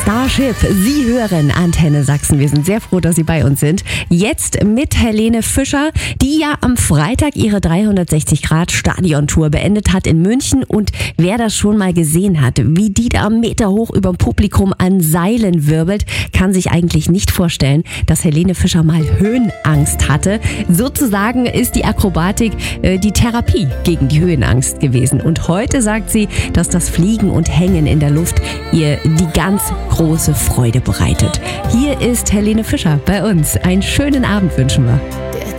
Starship. Sie hören Antenne Sachsen. Wir sind sehr froh, dass Sie bei uns sind. Jetzt mit Helene Fischer, die ja am Freitag ihre 360-Grad-Stadion-Tour beendet hat in München. Und wer das schon mal gesehen hat, wie die da Meter hoch über dem Publikum an Seilen wirbelt, kann sich eigentlich nicht vorstellen, dass Helene Fischer mal Höhenangst hatte. Sozusagen ist die Akrobatik die Therapie gegen die Höhenangst gewesen. Und heute sagt sie, dass das Fliegen und Hängen in der Luft ihr die ganz große Freude bereitet. Hier ist Helene Fischer bei uns. Einen schönen Abend wünschen wir.